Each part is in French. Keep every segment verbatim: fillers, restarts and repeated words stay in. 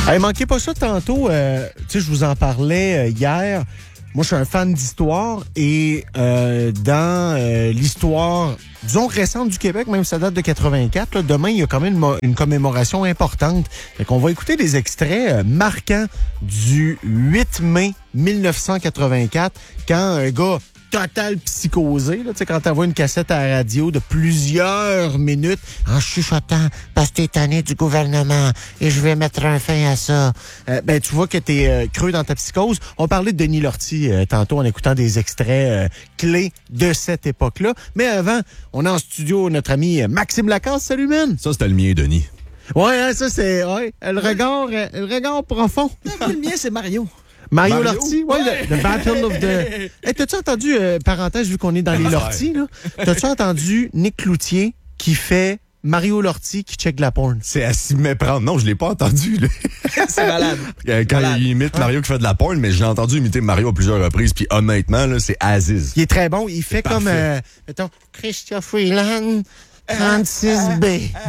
Hey, manquez pas ça tantôt. Euh, tu sais, je vous en parlais euh, hier. Moi, je suis un fan d'histoire et euh, dans euh, l'histoire, disons, récente du Québec, même si ça date de quatre-vingt-quatre, là, demain, il y a quand même une, une commémoration importante. Fait qu'on va écouter des extraits euh, marquants du huit mai mille neuf cent quatre-vingt-quatre, quand un gars total psychosé, là, tu sais, quand t'envoies une cassette à la radio de plusieurs minutes en chuchotant parce que t'es tanné du gouvernement et je vais mettre un fin à ça. Euh, ben, tu vois que t'es euh, creux dans ta psychose. On parlait de Denis Lortie euh, tantôt en écoutant des extraits euh, clés de cette époque-là. Mais avant, on a en studio notre ami Maxime Lacasse. Salut, man! Ça, c'était le mien, Denis. Ouais, hein, ça, c'est ouais, le regard, euh, le regard profond. Le mien, c'est Mario. Mario, Mario? Lortie, ouais, Ouais. le, le Battle of the... Hey, t'as-tu entendu, euh, parenthèse, vu qu'on est dans les Lorties, là, t'as-tu entendu Nick Cloutier qui fait Mario Lortie qui check la porn? C'est à s'y méprendre. Non, je l'ai pas entendu. Là. C'est malade. Euh, Quand Malade. il imite Mario qui fait de la porn, mais je l'ai entendu imiter Mario à plusieurs reprises, puis honnêtement, là, c'est Aziz. Il est très bon. Il fait comme, parfait. euh, mettons, Christian Freeland, trente-six B.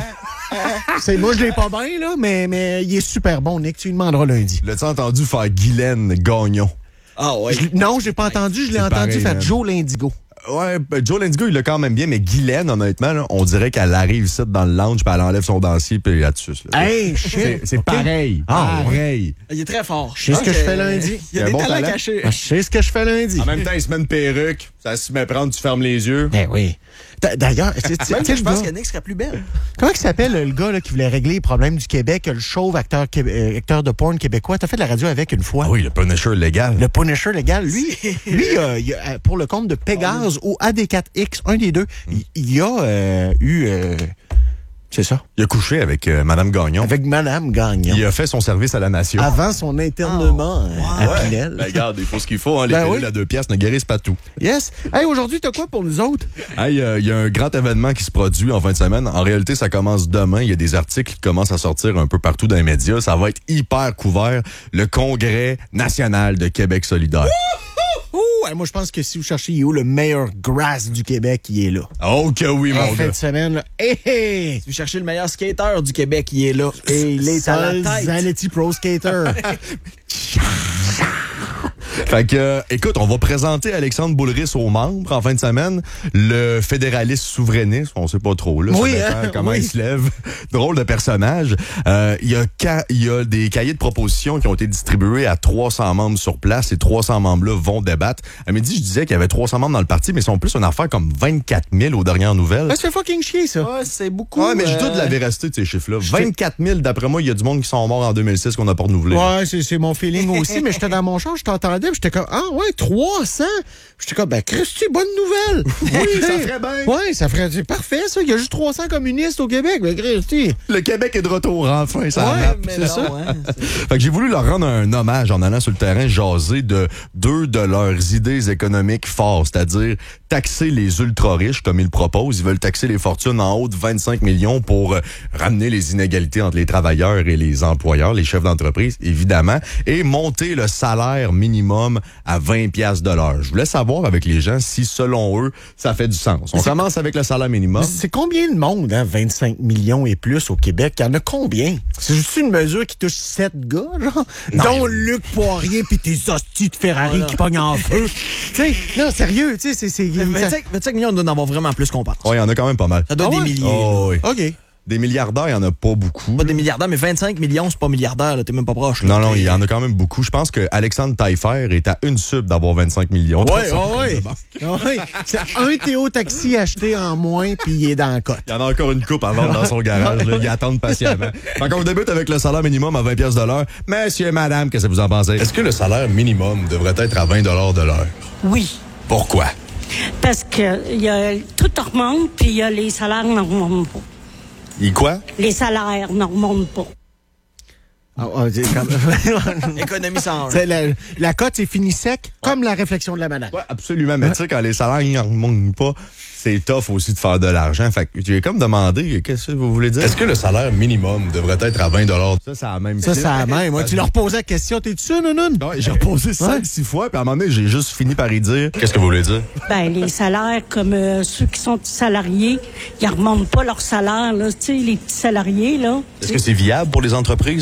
C'est, moi, je l'ai pas bien, là, mais, mais il est super bon, Nick. Tu lui demanderas lundi. L'as-tu entendu faire Guylaine Gagnon? Ah ouais. Je- non, je l'ai pas entendu. Je l'ai C'est entendu pareil, faire man. Joe l'Indigo. Ouais, ben, Joe Lindsgo, il l'a quand même bien, mais Guylaine, honnêtement, là, on dirait qu'elle arrive ici dans le lounge, puis elle enlève son dentier, puis là-dessus. Là. Hey, shit! C'est c'est OK. pareil. Ah, pareil. Il est très fort. Je sais ce que je fais lundi. Il y a Il a des un bon talents talent. cachés. Je sais ce que je fais lundi. En même temps, il se met une perruque, ça se met prendre, tu fermes les yeux. Ben oui. D'a- D'ailleurs, tu- tu- Même tu sais, que je le pense gars- que Nick serait plus belle. comment il s'appelle le gars là, qui voulait régler les problèmes du Québec, le chauve acteur, québé- euh, acteur de porn québécois? T'as fait de la radio avec une fois. Ah oui, le Punisher légal. Le Punisher légal, lui, lui euh, il a, pour le compte de Pégase ou A D quatre X, un des deux, il, il a euh, eu... euh, c'est ça. Il a couché avec euh, Madame Gagnon. Avec Madame Gagnon. Il a fait son service à la nation. Avant son internement euh, à Ouais. Pinel. Ben, regarde, il faut ce qu'il faut. Hein, les Ben pilules oui. à deux pièces ne guérissent pas tout. Yes. Hey, aujourd'hui, t'as quoi pour nous autres? Hey, euh, il y a un grand événement qui se produit en fin de semaine. En réalité, ça commence demain. Il y a des articles qui commencent à sortir un peu partout dans les médias. Ça va être hyper couvert. Le Congrès national de Québec solidaire. Ouh, hey, moi, je pense que si vous cherchez il est où le meilleur grass du Québec, il est là. Oh que oui, En mon fin gars. de semaine, là. Hey, hey! Vous cherchez le meilleur skater du Québec, il est là. Et il est à la Sol tête. Zanetti Pro Skater. Fait que, euh, écoute, on va présenter Alexandre Boulris aux membres en fin de semaine. Le fédéraliste souverainiste, on sait pas trop, là. ça Oui, dépend hein, comment oui. il se lève. Drôle de personnage. Euh, Il y a ca- il y a des cahiers de propositions qui ont été distribués à trois cents membres sur place. Ces trois cents membres-là vont débattre. À midi, je disais qu'il y avait trois cents membres dans le parti, mais ils sont plus une affaire comme vingt-quatre mille aux dernières nouvelles. Ah, ça fait fucking chier, ça. Ouais, c'est beaucoup. Ouais, mais je doute de la euh, véracité de ces chiffres-là. vingt-quatre mille, d'après moi, il y a du monde qui sont morts en deux mille six qu'on n'a pas renouvelé. Ouais, c'est, c'est mon feeling aussi, mais j'étais dans mon char, je t'entendais, puis j'étais comme, ah ouais, trois cents? J'étais comme, ben, Christy, bonne nouvelle! Oui, ça ferait bien. Ouais, ça ferait, c'est parfait, ça. Il y a juste trois cents communistes au Québec, ben, Christy. Le Québec est de retour, enfin, ça Ouais, nappe. mais c'est non, ça. hein, c'est- Fait que j'ai voulu leur rendre un hommage en allant sur le terrain jaser de deux de leurs idées économiques fortes, c'est-à-dire taxer les ultra-riches comme ils proposent. Ils veulent taxer les fortunes en haut de vingt-cinq millions pour euh, ramener les inégalités entre les travailleurs et les employeurs, les chefs d'entreprise, évidemment, et monter le salaire minimum à vingt piastres de l'heure. Je voulais savoir avec les gens si, selon eux, ça fait du sens. On c'est- commence avec le salaire minimum. C'est combien de monde, hein, vingt-cinq millions et plus au Québec? Il y en a combien? C'est juste une mesure qui touche sept gars, genre? Dont Luc Poirier pis tes hosties de Ferrari Voilà. qui pognent en feu. Tu sais, non, sérieux, tu sais, c'est... c'est ça- vingt-cinq, vingt-cinq millions, on doit en avoir vraiment plus qu'on pense. Oh, il y en a quand même pas mal. Ça doit Ah des ouais? milliers. Oh, oui. OK. Des milliardaires, il y en a pas beaucoup. Pas des milliardaires, mais vingt-cinq millions, c'est pas milliardaire, là, t'es même pas proche. là. Non, non, T'es- il y en a quand même beaucoup. Je pense que Alexandre Taillefer est à une sub d'avoir vingt-cinq millions. Ouais, ouais, ouais. Ouais. C'est un Théo Taxi acheté en moins, puis il est dans la cote. Il y en a encore une coupe à vendre dans son garage. Là. Ils attendent patiemment. Fait qu'on débute avec le salaire minimum à vingt piastres de l'heure. Monsieur et madame, qu'est-ce que vous en pensez? Est-ce que le salaire minimum devrait être à vingt dollars de l'heure? Oui, Pourquoi? parce que il y a, tout remonte, puis il y a les salaires ne remontent pas. Il quoi? Les salaires ne remontent pas. Ah, ah, c'est comme- Économie sans C'est la, la cote, c'est fini sec, comme la réflexion de la madame. Ouais, absolument. Mais tu sais, quand les salaires ne remontent pas, c'est tough aussi de faire de l'argent. Fait que j'ai comme demandé, qu'est-ce que vous voulez dire? Est-ce que le salaire minimum devrait être à vingt dollars? Ça, c'est la même Ça, c'est la même. Moi, tu leur posais la question, t'es-tu ça, nounoun? Ouais, j'ai reposé cinq, six fois, puis à un moment donné, j'ai juste fini par y dire. Qu'est-ce que vous voulez dire? Ben, les salaires, comme euh, ceux qui sont salariés, ils ne remontent pas leur salaire, là. Tu sais, les petits salariés, là. Est-ce que c'est viable pour les entreprises de monter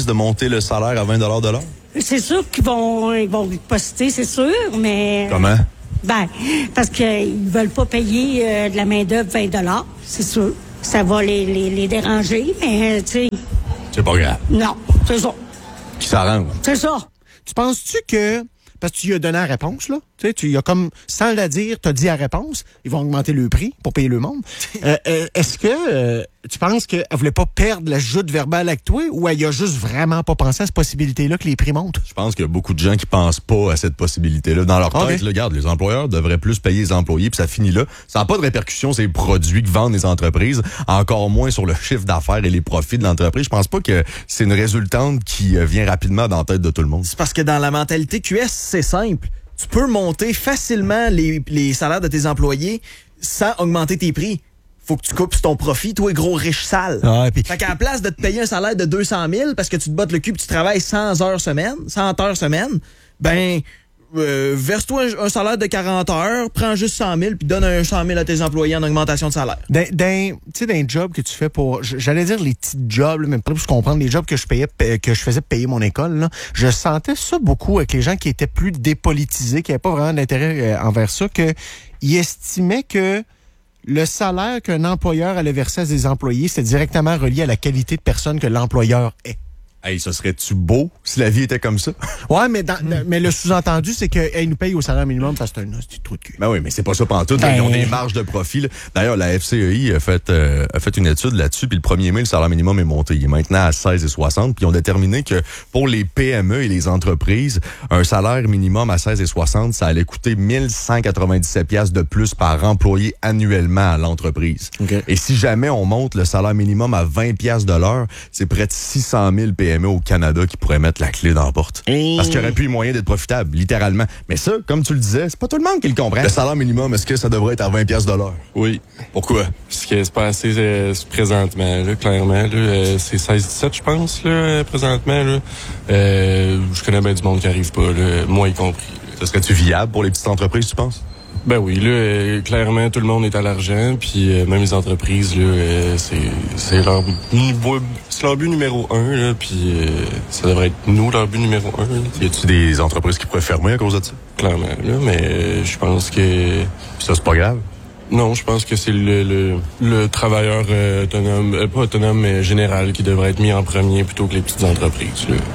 poster le salaire à vingt dollars de l'heure? C'est sûr qu'ils vont, ils vont poster, c'est sûr, mais... Comment? Ben, parce qu'ils veulent pas payer euh, de la main-d'œuvre vingt dollars, c'est sûr. Ça va les, les, les déranger, mais, tu sais... C'est pas grave. Non, c'est ça. Qui s'arrange. C'est ça. Tu penses-tu que... Parce que tu lui as donné la réponse, là. Tu sais, tu y as comme, sans la dire, tu as dit la réponse. Ils vont augmenter le prix pour payer le monde. euh, euh, est-ce que euh, tu penses qu'elle voulait pas perdre la joute verbale avec toi ou elle y a juste vraiment pas pensé à cette possibilité-là que les prix montent? Je pense qu'il y a beaucoup de gens qui pensent pas à cette possibilité-là. Dans leur tête, Okay. là, regarde, les employeurs devraient plus payer les employés, puis ça finit là. Ça n'a pas de répercussions sur les produits que vendent les entreprises, encore moins sur le chiffre d'affaires et les profits de l'entreprise. Je pense pas que c'est une résultante qui euh, vient rapidement dans la tête de tout le monde. C'est parce que dans la mentalité Q S, c'est simple. Tu peux monter facilement les, les salaires de tes employés sans augmenter tes prix. Faut que tu coupes ton profit, toi, gros riche sale. Ah, pis... Fait qu'à la place de te payer un salaire de deux cent mille parce que tu te bottes le cul et tu travailles cent heures semaine, cent heures semaine, ben, euh, verse-toi un, un salaire de quarante heures, prends juste cent mille puis donne un cent mille à tes employés en augmentation de salaire. D'un, d'un, tu sais, d'un job que tu fais pour, j'allais dire les petits jobs, là, mais pas pour comprendre les jobs que je payais, que je faisais payer mon école, là, je sentais ça beaucoup avec les gens qui étaient plus dépolitisés, qui n'avaient pas vraiment d'intérêt euh, envers ça, que ils estimaient que le salaire qu'un employeur allait verser à ses employés, c'était directement relié à la qualité de personne que l'employeur est. Hey, ça serait-tu beau si la vie était comme ça? Ouais, mais dans, mm. mais le sous-entendu, c'est qu'ils nous payent au salaire minimum parce que c'est un petit trou de cul. Ben oui, mais c'est pas ça pantoute. Ben... Ils ont des marges de profit. Là. D'ailleurs, la F C E I a fait, euh, a fait une étude là-dessus, puis le premier mai, le salaire minimum est monté. Il est maintenant à seize virgule soixante, puis ils ont déterminé que pour les P M E et les entreprises, un salaire minimum à seize virgule soixante, ça allait coûter mille cent quatre-vingt-dix-sept dollars de plus par employé annuellement à l'entreprise. Okay. Et si jamais on monte le salaire minimum à vingt dollars de l'heure, c'est près de six cent mille P M E au Canada qui pourraient mettre la clé dans la porte. Mmh. Parce qu'il y aurait plus moyen d'être profitable, littéralement. Mais ça, comme tu le disais, c'est pas tout le monde qui le comprend. Le salaire minimum, est-ce que ça devrait être à vingt dollars de l'heure? Oui. Pourquoi? Parce que c'est pas assez euh, présentement, là, clairement. Là, euh, c'est seize dix-sept, je pense, là, euh, présentement. Là. Euh, je connais bien du monde qui arrive pas, là, moi y compris. Ça serait-tu viable pour les petites entreprises, tu penses? Ben oui, là, euh, clairement, tout le monde est à l'argent, puis euh, même les entreprises, là, euh, c'est, c'est leur but, c'est leur but numéro un, là, puis euh, ça devrait être nous, leur but numéro un. Là. Y a-tu des entreprises qui pourraient fermer à cause de ça? Clairement, là, mais euh, je pense que... Puis ça, c'est pas grave? Non, je pense que c'est le, le, le travailleur euh, autonome, euh, pas autonome, mais général, qui devrait être mis en premier plutôt que les petites entreprises, là.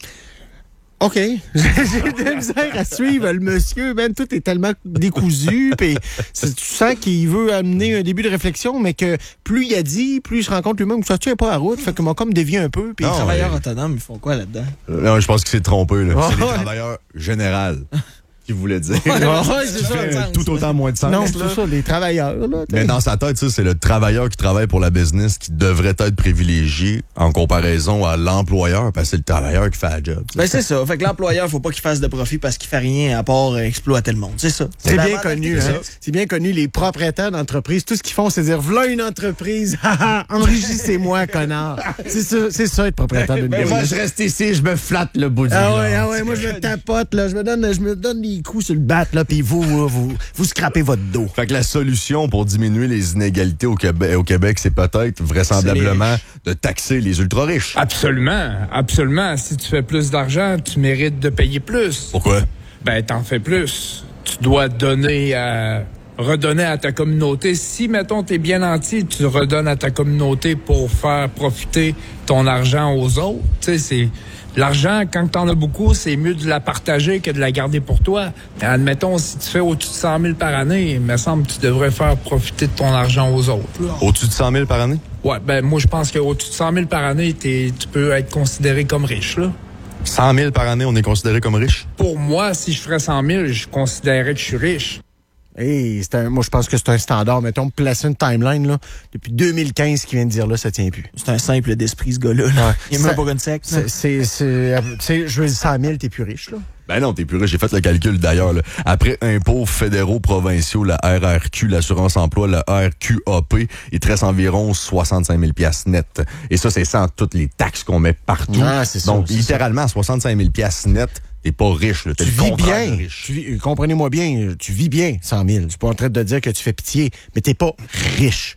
OK. J'ai de la misère à suivre le monsieur, man. Tout est tellement décousu. Puis tu sens qu'il veut amener un début de réflexion, mais que plus il a dit, plus il se rend compte lui-même que ça tient pas à route. Fait que m'a comme dévié un peu. Puis Les Non, travailleurs ouais. autonomes, ils font quoi là-dedans? Euh, non, je pense qu'il s'est trompé, là. Oh, c'est ouais. des travailleurs général qui voulait dire. Ouais, ouais, c'est ça. fait le sens, tout autant moins de sens. Non, là. c'est ça, les travailleurs, là. Mais dans sa tête, ça, c'est le travailleur qui travaille pour la business qui devrait être privilégié en comparaison à l'employeur, parce que c'est le travailleur qui fait la job. Ben c'est ça. Fait que l'employeur, faut pas qu'il fasse de profit parce qu'il fait rien à part euh, exploiter le monde. C'est ça. C'est la bien mentalité, connu, c'est hein? ça. C'est bien connu, les propriétaires d'entreprises, tout ce qu'ils font, c'est dire, v'là une entreprise, haha, enrichissez-moi, connard. C'est ça, c'est ça, être propriétaire d'une Mais moi, business. je reste ici, je me flatte le bout du Ah nez. ouais, ah ouais, moi je me tapote, là, je me donne, je me donne des coups sur le bat, là, puis vous, vous, vous, vous scrapez votre dos. Fait que la solution pour diminuer les inégalités au Québec, au Québec, c'est peut-être vraisemblablement de taxer les ultra-riches. Absolument, absolument. Si tu fais plus d'argent, tu mérites de payer plus. Pourquoi? Ben, t'en fais plus. Tu dois donner à... redonner à ta communauté. Si, mettons, t'es bien nanti, tu redonnes à ta communauté pour faire profiter ton argent aux autres. Tu sais, c'est... L'argent, quand t'en as beaucoup, c'est mieux de la partager que de la garder pour toi. Admettons, si tu fais au-dessus de cent mille par année, il me semble que tu devrais faire profiter de ton argent aux autres. Là. Au-dessus de cent mille par année? Ouais, ben moi, je pense qu'au-dessus de cent mille par année, t'es, tu peux être considéré comme riche, là. cent mille par année, on est considéré comme riche? Pour moi, si je ferais cent mille, je considérerais que je suis riche. Hey, c'est un, moi, je pense que c'est un standard. Mettons, placer une timeline, là, depuis deux mille quinze, qui vient de dire là, ça tient plus. C'est un simple d'esprit, ce gars-là. là. Ouais. Il est Ça- même pas une secte. C'est, c'est, c'est, tu sais, je veux dire, cent mille, t'es plus riche, là. Ben non, t'es plus riche. J'ai fait le calcul d'ailleurs. Là. Après impôts fédéraux, provinciaux, la R R Q, l'assurance-emploi, la R Q A P, il te reste environ soixante-cinq mille piastres net. Et ça, c'est sans toutes les taxes qu'on met partout. Ah, c'est ça, Donc, c'est littéralement, à soixante-cinq mille piastres net, t'es pas riche. Là. T'es Tu le vis contraire bien. de riche. Tu vis- comprenez-moi bien, tu vis bien, cent mille. Je suis pas en train de te dire que tu fais pitié, mais t'es pas riche. Non.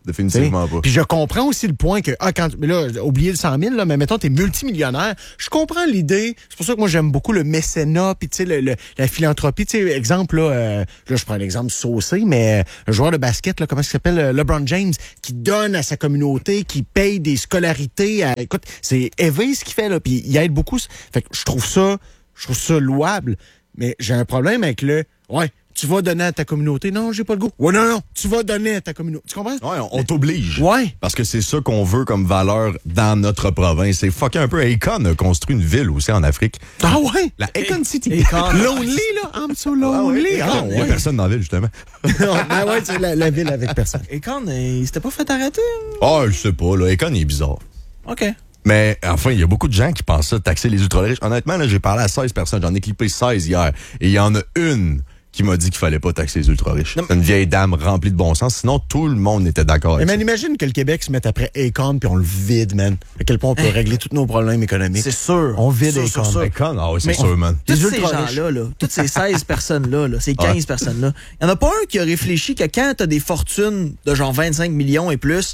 définitivement T'sais? pas. Puis je comprends aussi le point que, ah, quand, mais là, oubliez le cent mille, là, mais mettons, t'es multimillionnaire. Je comprends l'idée. C'est pour ça que moi, j'aime beaucoup le mécénat, puis tu sais, le, le, la philanthropie. Tu sais, exemple, là, euh, là, je prends l'exemple saucé, mais euh, un joueur de basket, là, comment il s'appelle, euh, LeBron James, qui donne à sa communauté, qui paye des scolarités. À, écoute, c'est élevé ce qu'il fait, là, puis il aide beaucoup. Fait que je trouve ça, je trouve ça louable, mais j'ai un problème avec le, ouais, tu vas donner à ta communauté. Non, j'ai pas le goût. Ouais, non, non, tu vas donner à ta communauté. Tu comprends? Ouais, on, on t'oblige. Ouais. Parce que c'est ça qu'on veut comme valeur dans notre province. C'est fucké un peu. Akon a construit une ville aussi en Afrique. Ah ouais? La Akon City. Akon. Lonely, là. I'm so lonely. Ah, Il y a personne dans la ville, justement. ben ouais, c'est la, la ville avec personne. Et quand il s'était pas fait arrêter? Ah, je sais pas, là. Akon, il est bizarre. OK. Mais enfin, il y a beaucoup de gens qui pensent ça, taxer les ultra-riches. Honnêtement, là, j'ai parlé à seize personnes. J'en ai clippé seize hier. Et il y en a une qui m'a dit qu'il fallait pas taxer les ultra-riches. C'est une vieille dame remplie de bon sens. Sinon, tout le monde était d'accord avec Mais ça. man, imagine que le Québec se mette après Akon puis on le vide, man. À quel point on peut régler tous nos problèmes économiques. C'est sûr. On vide Sûr, Akon. sûr, sûr. Akon, ah oui, c'est Mais- sûr, man. Tous Les ces ultra-riches. gens-là, là, toutes ces seize personnes-là, là, ces quinze Ouais. personnes-là, il n'y en a pas un qui a réfléchi que quand tu as des fortunes de genre vingt-cinq millions et plus,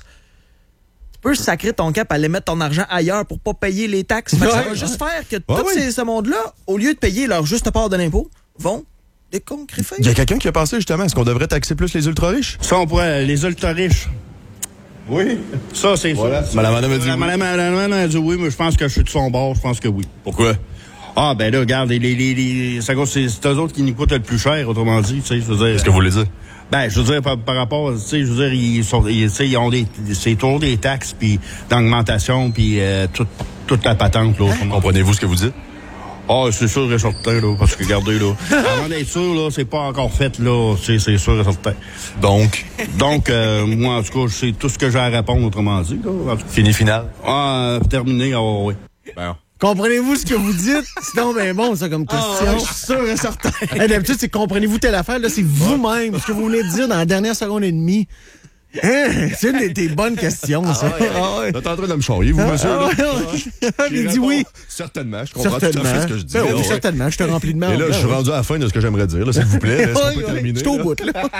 tu peux sacrer ton cap à aller mettre ton argent ailleurs pour pas payer les taxes. Fait que ça Ouais, va juste faire que Ouais, tout ouais. ces- ce monde-là, au lieu de payer leur juste part de l'impôt, vont déconcriffer. Il y a quelqu'un qui a pensé justement, est-ce qu'on devrait taxer plus les ultra-riches? Ça, on pourrait, les ultra-riches. Oui. Ça, c'est Voilà. ça. Madame Madame a dit La oui. Madame Madame a dit oui, mais je pense que je suis de son bord. Je pense que oui. Pourquoi? Ah, ben là, regarde, les, les, les, les- c'est, c'est, c'est eux autres qui nous coûtent le plus cher, autrement dit, tu sais, je veux dire. Qu'est-ce que vous voulez dire? Ben, je veux dire, par, par rapport, tu sais, je veux dire, ils sont, ils, tu sais, ils ont des, c'est toujours des taxes, puis d'augmentation, puis euh, toute, toute la patente, là. autrement. Comprenez-vous ce que vous dites? Ah, c'est sûr et certain, là, parce que, regardez, là, avant d'être sûr, là, c'est pas encore fait, là, c'est, c'est sûr et certain. Donc, Donc, euh, moi, en tout cas, c'est tout ce que j'ai à répondre, autrement dit, là. En tout cas. fini final? Ah, euh, terminé, ah, oui. Ben, Comprenez-vous ce que vous dites? C'est donc bien bon, ça, comme question. je suis sûr et certain. Hey, d'habitude, c'est comprenez-vous telle affaire. Là, c'est vous-même ce que vous venez de dire dans la dernière seconde et demie. Hein? C'est une de tes bonnes questions, ça. Ah ouais. vous êtes en train de me charrier, vous, monsieur? Ah là? ouais, ouais. Il dit réponds, oui. Certainement, je comprends tout à Certainement. fait ce que je dis. Ben là, oui, ouais. certainement. Je te remplis de merde. Et là, je suis rendu à la fin de ce que j'aimerais dire, là, s'il vous plaît. Est-ce qu'on peut Ouais, ouais, terminer? je suis au là? bout,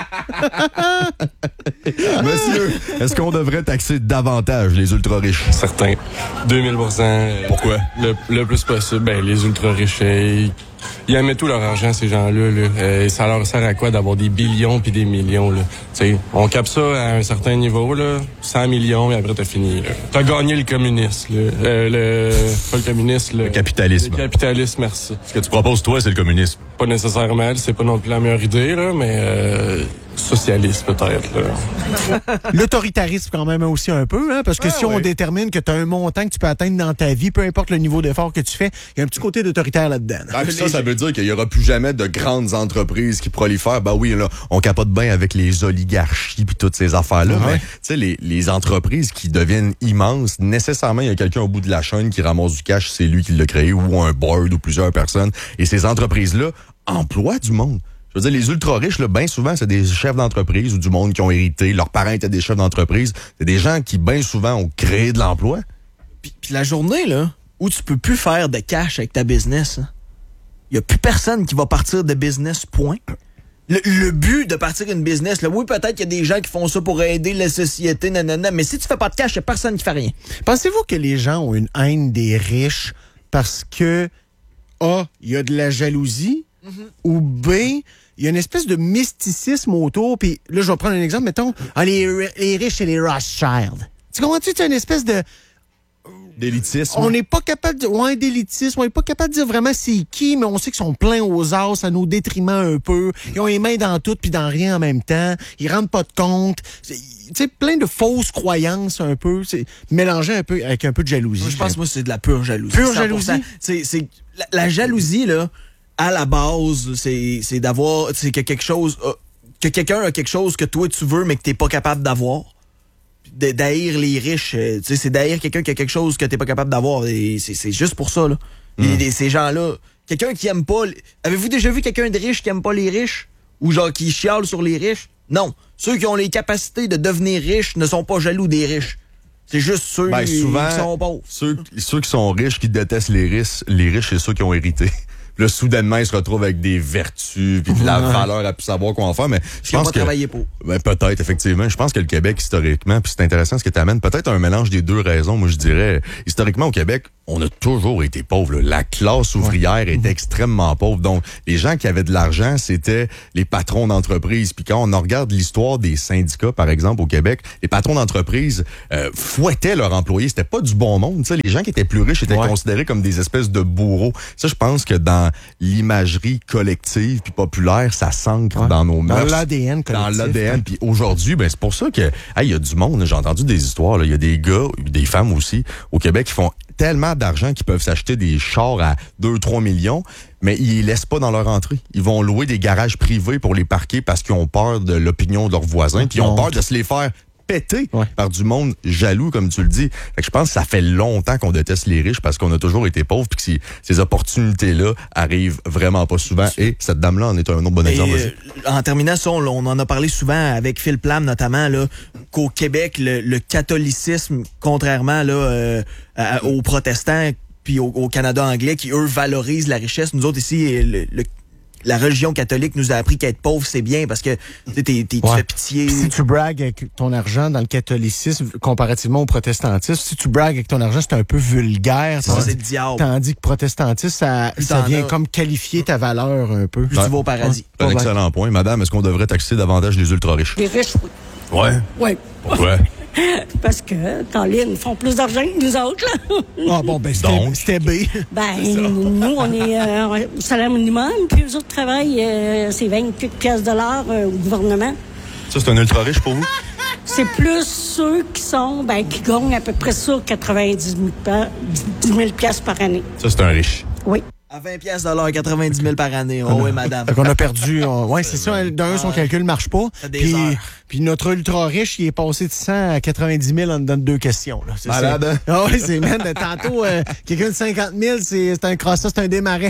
là. Monsieur, est-ce qu'on devrait taxer davantage les ultra-riches? Certains. deux mille pour cent. Pourquoi? Le, le plus possible. Ben, les ultra-riches, euh, ils, ils aiment tout leur argent, ces gens-là. Là. Euh, ça leur sert à quoi d'avoir des billions puis des millions, là? T'sais, on capte ça à un certain niveau, là. cent millions, et après, t'as fini. là. T'as gagné le communisme, là. Euh, le... Pas le communisme, le... capitalisme. Le capitalisme, merci. Ce que tu proposes, toi, c'est le communisme. Pas nécessairement, c'est pas non plus la meilleure idée, là, mais... Euh, socialiste, peut-être, là. L'autoritarisme, quand même, aussi un peu, hein, parce que Ah, si on oui. détermine que tu as un montant que tu peux atteindre dans ta vie, peu importe le niveau d'effort que tu fais, il y a un petit côté d'autoritaire là-dedans. Ah, puis ça, ça veut dire qu'il y aura plus jamais de grandes entreprises qui prolifèrent. Ben oui, là, on capote bien avec les oligarchies puis toutes ces affaires-là. Ah ouais. Mais, tu sais, les, les entreprises qui deviennent immenses, nécessairement, il y a quelqu'un au bout de la chaîne qui ramasse du cash, c'est lui qui l'a créé, ou un board, ou plusieurs personnes. Et ces entreprises-là emploient du monde. Je veux dire, les ultra-riches, là, bien souvent, c'est des chefs d'entreprise ou du monde qui ont hérité. Leurs parents étaient des chefs d'entreprise. C'est des gens qui, bien souvent, ont créé de l'emploi. Puis, puis la journée, là, où tu peux plus faire de cash avec ta business, il y a plus personne qui va partir de business, point. Le, le but de partir d'une business, là, oui, peut-être qu'il y a des gens qui font ça pour aider la société, nanana, mais si tu fais pas de cash, il y a personne qui fait rien. Pensez-vous que les gens ont une haine des riches parce que A, il y a de la jalousie, ou B, il y a une espèce de mysticisme autour, puis là, je vais prendre un exemple, mettons, ah, les, ri- les riches et les Rothschild. Tu comprends-tu? C'est une espèce de... D'élitisme. On n'est pas capable de... Ouais, d'élitisme, on n'est pas capable de dire vraiment c'est qui, mais on sait qu'ils sont pleins aux as, à nos détriments un peu. Ils ont les mains dans tout puis dans rien en même temps. Ils rendent pas de compte. C'est- Tu sais, plein de fausses croyances un peu. C'est mélangé un peu avec un peu de jalousie. Moi, je pense, moi, c'est de la pure jalousie. Pure cent pour cent. jalousie? C'est, c'est, la, la jalousie, là, à la base, c'est, c'est d'avoir, c'est que quelque chose, a- que quelqu'un a quelque chose que toi tu veux, mais que t'es pas capable d'avoir. De- d'haïr les riches, euh, tu sais, c'est d'haïr quelqu'un qui a quelque chose que t'es pas capable d'avoir. Et c'est, c'est juste pour ça, là. Et les- ces gens-là, quelqu'un qui aime pas, les- avez-vous déjà vu quelqu'un de riche qui aime pas les riches? Ou genre qui chiale sur les riches? Non. Ceux qui ont les capacités de devenir riches ne sont pas jaloux des riches. C'est juste ceux Ben, souvent, qui sont pauvres. Ceux, ceux qui sont riches, qui détestent les riches, les riches, c'est ceux qui ont hérité. Là, soudainement, ils se retrouvent avec des vertus, puis de la valeur à plus savoir quoi en faire. Mais je pense que travailler pour. Ben, peut-être, effectivement. Je pense que le Québec, historiquement, puis c'est intéressant ce que tu amènes, peut-être un mélange des deux raisons. Moi, je dirais, historiquement, au Québec, on a toujours été pauvres. Là. La classe ouvrière ouais. était extrêmement pauvre. Donc, les gens qui avaient de l'argent, c'était les patrons d'entreprise. Puis quand on regarde l'histoire des syndicats, par exemple, au Québec, les patrons d'entreprise euh, fouettaient leurs employés. C'était pas du bon monde. T'sais. Les gens qui étaient plus riches étaient ouais. considérés comme des espèces de bourreaux. Ça, je pense que dans l'imagerie collective puis populaire, ça s'ancre ouais. dans nos mœurs. Dans l'A D N collectif. Dans l'A D N. Puis aujourd'hui, ben c'est pour ça que il hey, y a du monde. J'ai entendu des histoires. Il y a des gars, des femmes aussi, au Québec qui font tellement d'argent qu'ils peuvent s'acheter des chars à deux trois millions, mais ils les laissent pas dans leur entrée. Ils vont louer des garages privés pour les parquer parce qu'ils ont peur de l'opinion de leurs voisins, puis ils ont peur de se les faire péter ouais. par du monde jaloux, comme tu le dis. Fait que je pense que ça fait longtemps qu'on déteste les riches parce qu'on a toujours été pauvres puis que ces, ces opportunités-là arrivent vraiment pas souvent. Et cette dame-là en est un autre bon exemple. Euh, en terminant ça, on, on en a parlé souvent avec Phil Plame notamment, là, qu'au Québec, le, le catholicisme, contrairement là, euh, à, aux protestants puis au, au Canada anglais, qui eux valorisent la richesse, nous autres ici, le, le la religion catholique nous a appris qu'être pauvre, c'est bien parce que t'es, t'es, t'es, ouais. tu fais pitié. Puis si tu bragues avec ton argent dans le catholicisme, comparativement au protestantisme, si tu bragues avec ton argent, c'est un peu vulgaire. Ça, c'est le diable. Tandis que protestantisme, ça, ça vient as... comme qualifier ta valeur un peu. Plus ouais. tu vas au paradis. Ouais. Un excellent point. Madame, est-ce qu'on devrait taxer davantage les ultra-riches? Les riches, oui. Ouais? Oui. Pourquoi? Parce que, Colin, ils font plus d'argent que nous autres, là. Ah bon, ben c'était, c'était B. Ben, nous, on est euh, au salaire minimum, puis eux autres travaillent, euh, c'est vingt-huit piastres de l'heure euh, au gouvernement. Ça, c'est un ultra-riche pour vous? C'est plus ceux qui sont, ben, qui gagnent à peu près ça, quatre-vingt-dix mille piastres par année. Ça, c'est un riche. Oui. À vingt piastres de l'heure, quatre-vingt-dix mille par année. Oh oui, madame. Fait qu'on a perdu. On... Oui, c'est ça. D'un, son calcul ne marche pas. Puis, puis notre ultra-riche, il est passé de cent à quatre-vingt-dix mille en dedans de deux questions. Là. C'est, Malade, hein? Ah oui, c'est man. Tantôt, euh, quelqu'un de cinquante mille, c'est, c'est un crosset, c'est un démarret.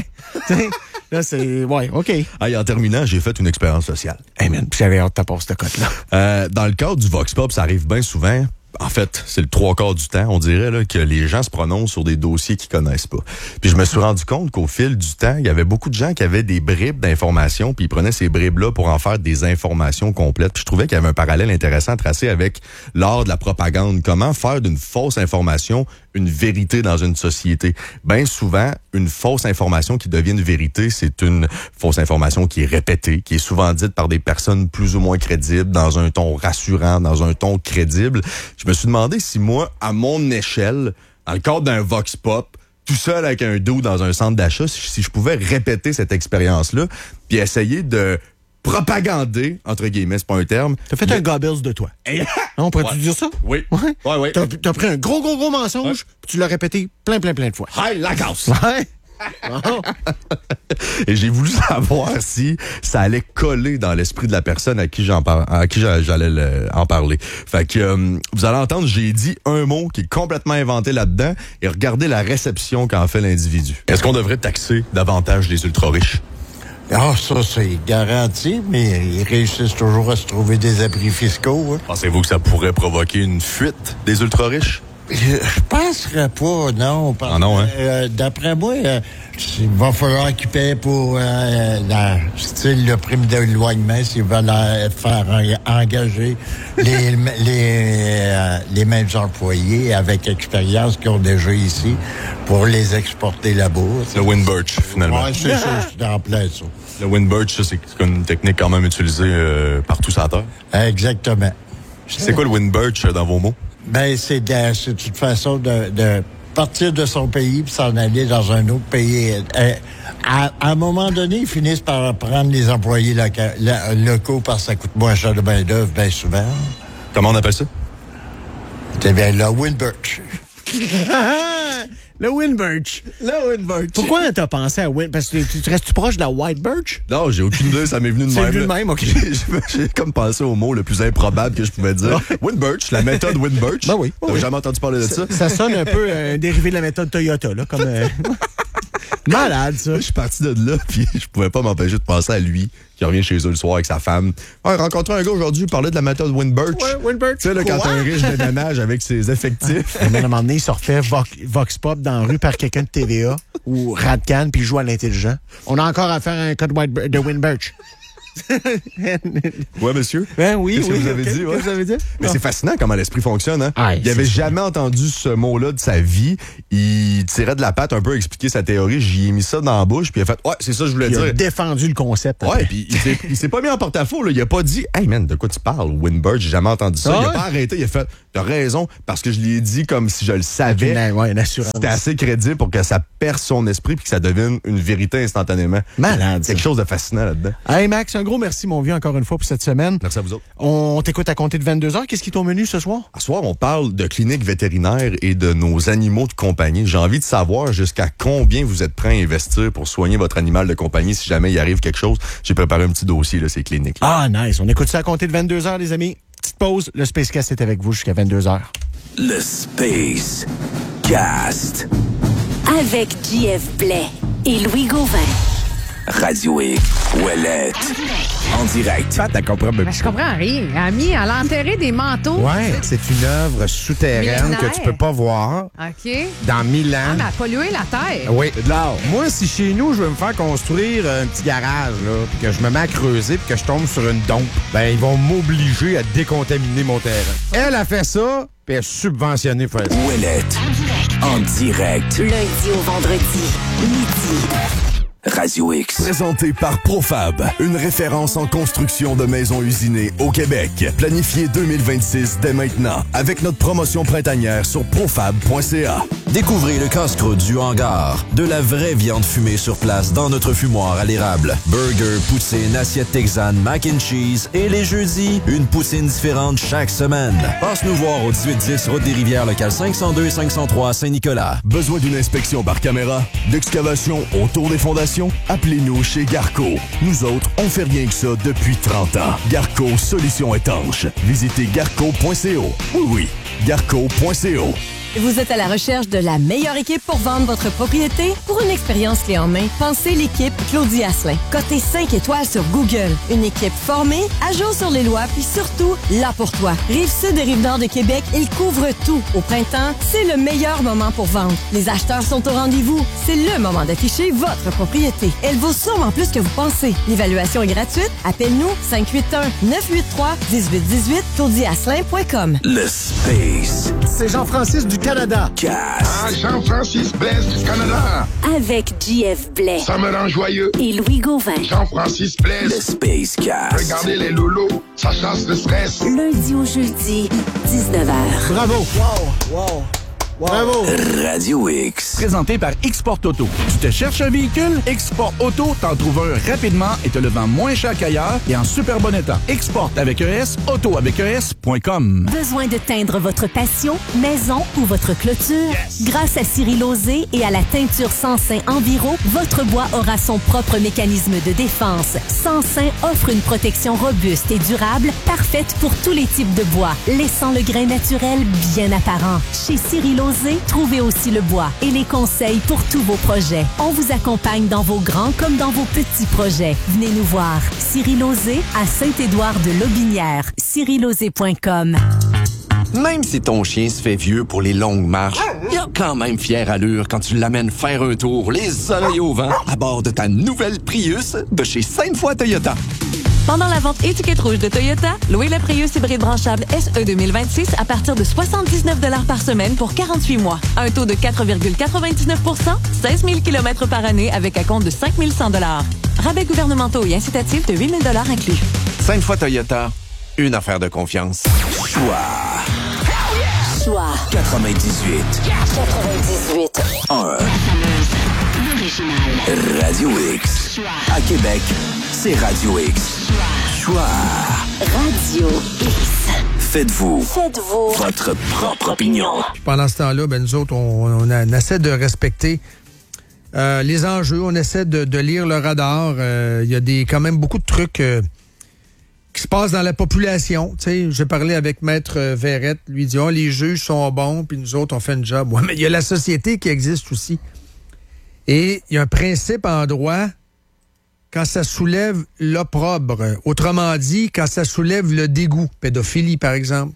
Là, c'est... Ouais, OK. Hey, en terminant, j'ai fait une expérience sociale. Hey man, j'avais hâte de ta cette cote-là. Euh, dans le cadre du Vox Pop, ça arrive bien souvent. En fait, c'est le trois quarts du temps, on dirait là, que les gens se prononcent sur des dossiers qu'ils connaissent pas. Puis je me suis rendu compte qu'au fil du temps, il y avait beaucoup de gens qui avaient des bribes d'informations, puis ils prenaient ces bribes-là pour en faire des informations complètes. Puis je trouvais qu'il y avait un parallèle intéressant à tracer avec l'art de la propagande. Comment faire d'une fausse information une vérité dans une société? Bien souvent, une fausse information qui devient une vérité, c'est une fausse information qui est répétée, qui est souvent dite par des personnes plus ou moins crédibles, dans un ton rassurant, dans un ton crédible. Je me suis demandé si moi, à mon échelle, dans le cadre d'un Vox Pop, tout seul avec un dos dans un centre d'achat, si je pouvais répéter cette expérience-là, puis essayer de propagander, entre guillemets, c'est pas un terme. T'as fait mais... un Goebbels de toi. Hey. On pourrait-tu ouais. dire ça? Oui. Ouais. Ouais, ouais. T'as, t'as pris un gros, gros, gros mensonge, ouais. puis tu l'as répété plein, plein, plein de fois. Hey, la casse! Ouais. Oh. Et j'ai voulu savoir si ça allait coller dans l'esprit de la personne à qui j'en par... à qui j'allais le... en parler. Fait que euh, vous allez entendre, j'ai dit un mot qui est complètement inventé là-dedans et regardez la réception qu'en fait l'individu. Est-ce qu'on devrait taxer davantage les ultra-riches? Ah, ça, c'est garanti, mais ils réussissent toujours à se trouver des abris fiscaux. Hein. Pensez-vous que ça pourrait provoquer une fuite des ultra-riches? Je penserais pas, non. Parce, ah non, hein? Euh, d'après moi, euh, il va falloir qu'ils paient pour euh, la, style le prime d'éloignement s'ils veulent euh, faire en, engager les, les, euh, les mêmes employés avec expérience qu'ils ont déjà ici pour les exporter là-bas. Le Windbirch, finalement. Oui, c'est ça, c'est en plein ça. Le Windbirch, c'est une technique quand même utilisée euh, partout sur la Terre. Exactement. C'est quoi le Windbirch dans vos mots? Ben, c'est, de, c'est une façon de, de partir de son pays puis s'en aller dans un autre pays. Euh, à, à un moment donné, ils finissent par prendre les employés loca, la, locaux parce que ça coûte moins cher de main-d'œuvre, bien souvent. Comment on appelle ça? C'est bien le Windbirch. Le Windbirch. Le Windbirch. Pourquoi t'as pensé à Windbirch? Parce que tu, tu restes-tu proche de la White Birch? Non, j'ai aucune idée, ça m'est venu de C'est même. venu de même, OK. J'ai, j'ai comme pensé au mot le plus improbable que je pouvais dire. Windbirch, la méthode Windbirch. Ben oui. T'as oui. jamais entendu parler de ça? Ça, ça sonne un peu un euh, dérivé de la méthode Toyota, là, comme... Euh... Malade, ça. Je suis parti de là, puis je pouvais pas m'empêcher de penser à lui, qui revient chez eux le soir avec sa femme. Ouais, rencontré un gars aujourd'hui, il parlait de la méthode Winbirch. Ouais, Winbirch. Tu sais, là, quand t'as un riche de ménage avec ses effectifs. À un moment donné, il se refait Vox, Vox Pop dans la rue par quelqu'un de T V A ou Radcan, puis il joue à l'intelligent. On a encore à faire un code de Winbirch. Ouais, monsieur. Ben oui, Qu'est-ce oui. que vous avez Qu'est-ce dit? que Ouais. vous avez dit? Mais Non. c'est fascinant comment l'esprit fonctionne. Hein? Aye, il avait c'est jamais entendu ce mot-là de sa vie. Il tirait de la patte un peu à expliquer sa théorie. J'y ai mis ça dans la bouche, puis il a fait « Ouais, c'est ça que je voulais Il dire. » a défendu le concept. Ouais, puis il s'est- il s'est pas mis en porte-à-faux. Là. Il a pas dit « Hey man, de quoi tu parles? Winbirch, j'ai jamais entendu ça. Ah Il a ouais? pas arrêté. Il a fait « T'as raison, parce que je lui ai dit comme si je le savais. Une, ouais, une assurance. C'était assez crédible pour que ça perce son esprit puis que ça devienne une vérité instantanément. Malade, ça. Quelque chose de fascinant là-dedans. Hey Max, un gros merci mon vieux encore une fois pour cette semaine. Merci à vous autres. On t'écoute à compter de vingt-deux heures. Qu'est-ce qui est au menu ce soir? Ce soir, on parle de cliniques vétérinaires et de nos animaux de compagnie. J'ai envie de savoir jusqu'à combien vous êtes prêts à investir pour soigner votre animal de compagnie si jamais il arrive quelque chose. J'ai préparé un petit dossier, là, ces cliniques. Ah, nice. On écoute ça à compter de vingt-deux heures, les amis. Petite pause. Le Spacecast est avec vous jusqu'à vingt-deux heures. Le Space Cast. Avec J F Blais et Louis Gauvin. Radio X, Ouellette. En direct. Pat, t'as compris? Ben, je comprends rien. Ami, elle a enterré des manteaux. Ouais, c'est une œuvre souterraine Millénaire. que tu peux pas voir OK. dans mille Ah, ans. mais elle a pollué la terre. Oui. Moi, si chez nous, je veux me faire construire un petit garage, là, puis que je me mets à creuser, puis que je tombe sur une dompe, ben, ils vont m'obliger à décontaminer mon terrain. Elle a fait ça, puis elle est subventionnée pour ça. Ouellette. En direct. Lundi au vendredi, midi. Radio X. Présenté par Profab, une référence en construction de maisons usinées au Québec. Planifié deux mille vingt-six dès maintenant avec notre promotion printanière sur profab point c a. Découvrez le casse-croûte du hangar. De la vraie viande fumée sur place dans notre fumoir à l'érable. Burger, poutine, assiette texane, mac and cheese et les jeudis, une poutine différente chaque semaine. Passe nous voir au dix-huit dix Route des Rivières, local cinq cent deux cinq cent trois Saint-Nicolas. Besoin d'une inspection par caméra, d'excavation autour des fondations? Appelez-nous chez Garco. Nous autres, on fait rien que ça depuis trente ans. Garco, solution étanche. Visitez garco point c o. Oui, oui, garco point c o. Vous êtes à la recherche de la meilleure équipe pour vendre votre propriété? Pour une expérience clé en main, pensez l'équipe Claudie Asselin. Cotée cinq étoiles sur Google. Une équipe formée, à jour sur les lois, puis surtout, là pour toi. Rive-Sud et Rive-Nord de Québec, ils couvrent tout. Au printemps, c'est le meilleur moment pour vendre. Les acheteurs sont au rendez-vous. C'est le moment d'afficher votre propriété. Elle vaut sûrement plus que vous pensez. L'évaluation est gratuite. Appelle-nous cinq huit un neuf huit trois un huit un huit claudie asselin point com. Le Space C'est Jean-Francis du Canada. Cast. Ah, Jean-Francis Blaise du Canada. Avec J F Blais. Ça me rend joyeux. Et Louis Gauvin. Jean-Francis Blaise. Le Space Cast. Regardez les loulous, ça chasse le stress. Lundi au jeudi, dix-neuf heures. Bravo. Wow. Wow. Bravo! Radio X. Présenté par Export Auto. Tu te cherches un véhicule? Export Auto t'en trouve un rapidement et te le vend moins cher qu'ailleurs et en super bon état. Export avec un S, auto avec un S point com. Besoin de teindre votre patio, maison ou votre clôture? Yes. Grâce à Cyril Lauzé et à la teinture Sansin Enviro, votre bois aura son propre mécanisme de défense. Sansin offre une protection robuste et durable, parfaite pour tous les types de bois, laissant le grain naturel bien apparent. Chez Cyril Lauzé, trouvez aussi le bois et les conseils pour tous vos projets. On vous accompagne dans vos grands comme dans vos petits projets. Venez nous voir. Cyril Lauzé à Saint-Édouard-de-Lobinière. cyril lauzé point com. Même si ton chien se fait vieux pour les longues marches, il a quand même fière allure quand tu l'amènes faire un tour, les oreilles au vent, à bord de ta nouvelle Prius de chez Sainte-Foy Toyota. Pendant la vente étiquette rouge de Toyota, louez le Prius hybride branchable S E deux mille vingt-six à partir de soixante-dix-neuf dollars par semaine pour quarante-huit mois. Un taux de quatre virgule quatre-vingt-dix-neuf pour cent, seize mille kilomètres par année avec acompte de cinq mille cent dollars. Rabais gouvernementaux et incitatifs de huit mille dollars inclus. Sainte-Foy Toyota, une affaire de confiance. Choix. Choix. quatre-vingt-dix-huit. quatre-vingt-dix-huit. un. L'original. Radio X. Choix. À Québec, c'est Radio X. Choix. Radio X. Faites-vous. Faites-vous. Votre propre opinion. Pendant ce temps-là, ben, nous autres, on, on, a, on essaie de respecter euh, les enjeux. On essaie de, de lire le radar. Il euh, y a des, quand même beaucoup de trucs euh, qui se passent dans la population. Tu sais, j'ai parlé avec Maître Verrette. Lui dit, oh, les juges sont bons, puis nous autres, on fait une job. Ouais, mais il y a la société qui existe aussi. Et il y a un principe en droit quand ça soulève l'opprobre. Autrement dit, quand ça soulève le dégoût. Pédophilie, par exemple.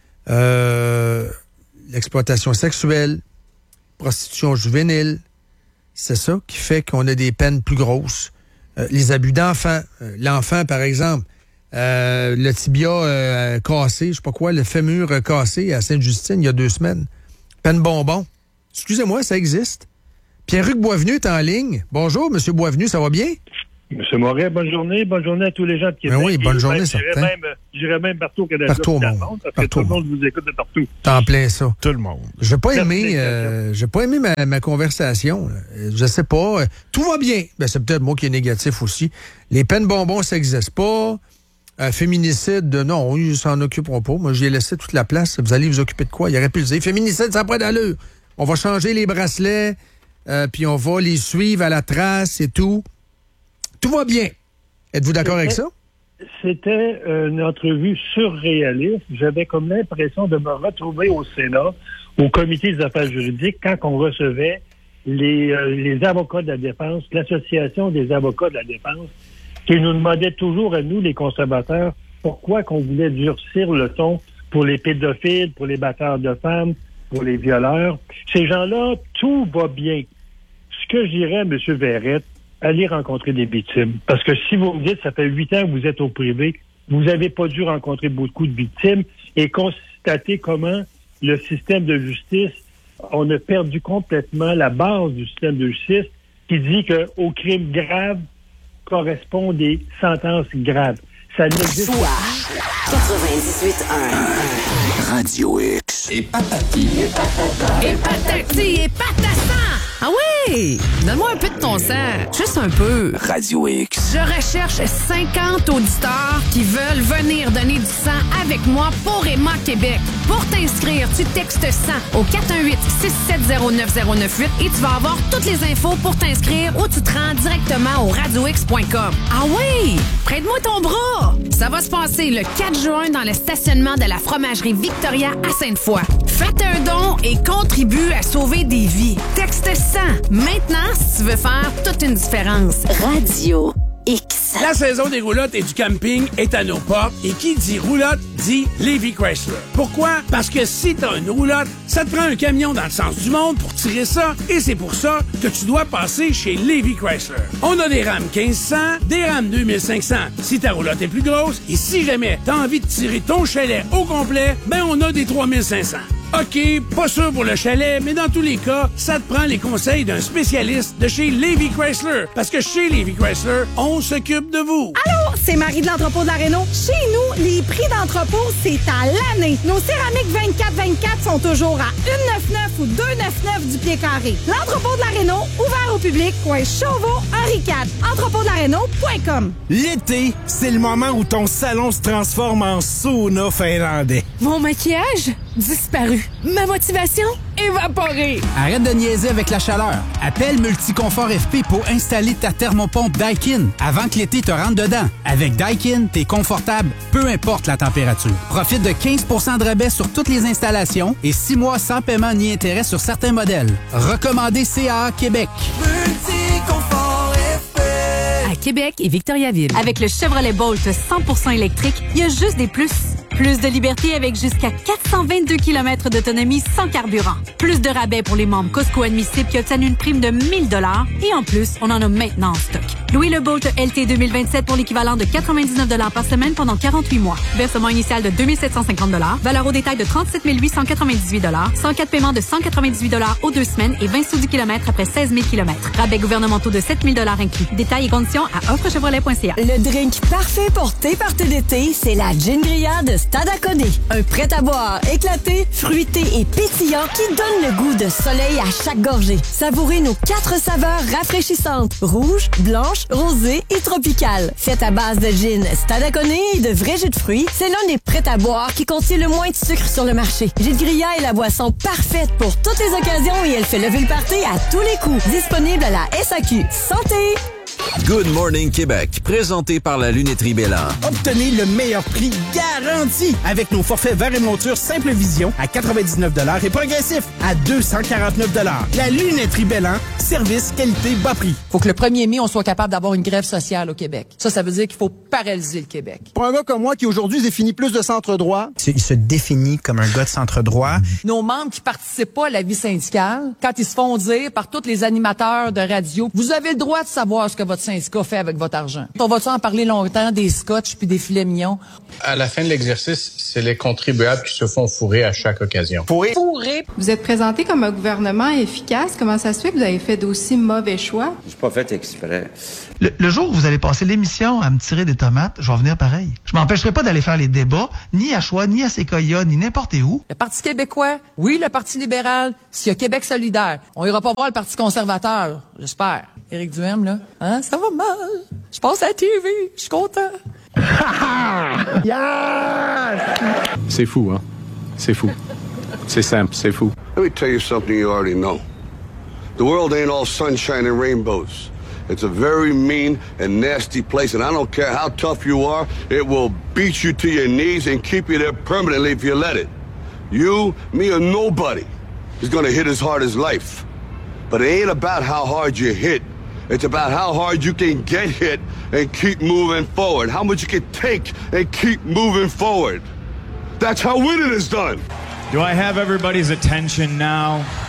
Euh, l'exploitation sexuelle. Prostitution juvénile. C'est ça qui fait qu'on a des peines plus grosses. Euh, les abus d'enfants. Euh, l'enfant, par exemple, euh, le tibia euh, cassé, je sais pas quoi, le fémur cassé à Sainte-Justine il y a deux semaines. Peine bonbon. Excusez-moi, ça existe. Pierre-Hugues Boisvenu est en ligne. Bonjour, M. Boisvenu, ça va bien? Monsieur Moret, bonne journée. Bonne journée à tous les gens de Québec. Ben oui, bonne journée, même, certain. J'irais même, j'irais même partout au Canada. Partout au monde. monde parce partout que tout le monde vous écoute de partout. T'en plein ça. Tout le monde. J'ai pas aimé, euh, j'ai pas aimé ma, ma conversation. Là. Je sais pas. Tout va bien. Ben, c'est peut-être moi qui est négatif aussi. Les peines bonbons, ça n'existe pas. Euh, féminicide, non, ils s'en occuperont pas. Moi, j'ai laissé toute la place. Vous allez vous occuper de quoi? Il aurait pu le dire. Féminicide, ça n'a pas d'allure. On va changer les bracelets, euh, puis on va les suivre à la trace et tout. Tout va bien. Êtes-vous d'accord avec ça? C'était une entrevue surréaliste. J'avais comme l'impression de me retrouver au Sénat, au comité des affaires juridiques, quand on recevait les, euh, les avocats de la défense, l'association des avocats de la défense, qui nous demandait toujours à nous, les conservateurs, pourquoi qu'on voulait durcir le ton pour les pédophiles, pour les batteurs de femmes, pour les violeurs. Ces gens-là, tout va bien. Ce que je dirais à M. Verrette, allez rencontrer des victimes. Parce que si vous me dites, ça fait huit ans que vous êtes au privé, vous n'avez pas dû rencontrer beaucoup de victimes et constater comment le système de justice, on a perdu complètement la base du système de justice qui dit qu'aux crimes graves correspondent des sentences graves. Ça n'existe pas. quatre-vingt-dix-huit un Radio X. Et patati. Et patati, et patassan. Ah oui! Donne-moi un peu de ton sang. Juste un peu. Radio X. Je recherche cinquante auditeurs qui veulent venir donner du sang avec moi pour Emma Québec. Pour t'inscrire, tu textes sang au quatre un huit, six sept zéro, neuf zéro neuf huit et tu vas avoir toutes les infos pour t'inscrire ou tu te rends directement au radio x point com. Ah oui! Prête-moi ton bras! Ça va se passer le quatre juin dans le stationnement de la fromagerie Victoria à Sainte-Foy. Faites un don et contribue à sauver des vies. Texte sang. Maintenant, si tu veux faire toute une différence. Radio X. La saison des roulottes et du camping est à nos portes et qui dit roulotte dit Lévi Chrysler. Pourquoi? Parce que si t'as une roulotte, ça te prend un camion dans le sens du monde pour tirer ça et c'est pour ça que tu dois passer chez Lévi Chrysler. On a des Ram quinze cents, des Ram deux mille cinq cents si ta roulotte est plus grosse et si jamais t'as envie de tirer ton chalet au complet, ben on a des trois mille cinq cents. OK, pas sûr pour le chalet, mais dans tous les cas, ça te prend les conseils d'un spécialiste de chez Lévi Chrysler. Parce que chez Lévi Chrysler, on s'occupe de vous. Allô, c'est Marie de l'entrepôt de la Réno. Chez nous, les prix d'entrepôt, c'est à l'année. Nos céramiques vingt-quatre vingt-quatre sont toujours à un virgule quatre-vingt-dix-neuf ou deux virgule quatre-vingt-dix-neuf du pied carré. L'entrepôt de la Réno, ouvert au public, coin Chauveau, Henri quatre. entrepôt de la réno point com. L'été, c'est le moment où ton salon se transforme en sauna finlandais. Mon maquillage disparu. Ma motivation évaporée. Arrête de niaiser avec la chaleur. Appelle Multiconfort F P pour installer ta thermopompe Daikin avant que l'été te rentre dedans. Avec Daikin, t'es confortable, peu importe la température. Profite de quinze pour cent de rabais sur toutes les installations et six mois sans paiement ni intérêt sur certains modèles. Recommandé C A A Québec. Multiconfort F P. À Québec et Victoriaville. Avec le Chevrolet Bolt cent pour cent électrique, il y a juste des plus. Plus de liberté avec jusqu'à quatre cent vingt-deux kilomètres d'autonomie sans carburant. Plus de rabais pour les membres Costco admissibles qui obtiennent une prime de mille dollars. Et en plus, on en a maintenant en stock. Louez le Bolt L T deux mille vingt-sept pour l'équivalent de quatre-vingt-dix-neuf dollars par semaine pendant quarante-huit mois. Versement initial de deux mille sept cent cinquante dollars. Valeur au détail de trente-sept mille huit cent quatre-vingt-dix-huit dollars. cent quatre paiements de cent quatre-vingt-dix-huit dollars aux deux semaines et vingt sous du kilomètre après seize mille kilomètres. Rabais gouvernementaux de sept mille dollars inclus. Détails et conditions à offre chevrolet point c a. Le drink parfait pour tes parties d'été, c'est la Gin Grilla de Stadaconé. Un prêt-à-boire éclaté, fruité et pétillant qui donne le goût de soleil à chaque gorgée. Savourez nos quatre saveurs rafraîchissantes, rouge, blanche, rosée et tropicale. Faite à base de gin Stadaconé et de vrais jus de fruits, c'est l'un des prêt-à-boire qui contient le moins de sucre sur le marché. Gin Grilla est la boisson parfaite pour toutes les occasions et elle fait lever le party à tous les coups. Disponible à la S A Q. Santé! Good Morning Québec, présenté par la Lunetterie Bélan. Obtenez le meilleur prix garanti avec nos forfaits verre et monture Simple Vision à quatre-vingt-dix-neuf dollars et progressif à deux cent quarante-neuf dollars. La Lunetterie Bélan, Service, qualité, bas prix. Faut que le premier mai, on soit capable d'avoir une grève sociale au Québec. Ça, ça veut dire qu'il faut paralyser le Québec. Pour un gars comme moi qui aujourd'hui définit plus de centre-droit. Il se définit comme un gars de centre-droit. Nos membres qui participent pas à la vie syndicale, quand ils se font dire par tous les animateurs de radio, vous avez le droit de savoir ce que votre syndicat fait avec votre argent. On va-tu en parler longtemps des scotch puis des filets mignons? À la fin de l'exercice, c'est les contribuables qui se font fourrer à chaque occasion. Fourrer? Fourrer. Vous êtes présenté comme un gouvernement efficace. Comment ça se fait que vous avez fait d'aussi mauvais choix? Je suis pas fait exprès. Le, le jour où vous allez passer l'émission à me tirer des tomates, je vais venir pareil. Je m'empêcherai pas d'aller faire les débats, ni à Choix, ni à Séquoia, ni n'importe où. Le Parti québécois, oui, le Parti libéral, s'il y a Québec solidaire. On ira pas voir le Parti conservateur, j'espère. Éric Duhem, là, hein, ça va mal. Je passe à la T V, je suis content. Yes! C'est fou, hein? C'est fou. C'est simple, c'est fou. Let me tell you something you already know. The world ain't all sunshine and rainbows. It's a very mean and nasty place, and I don't care how tough you are, it will beat you to your knees and keep you there permanently if you let it. You, me, or nobody is gonna hit as hard as life. But it ain't about how hard you hit. It's about how hard you can get hit and keep moving forward. How much you can take and keep moving forward. That's how winning is done. Do I have everybody's attention now?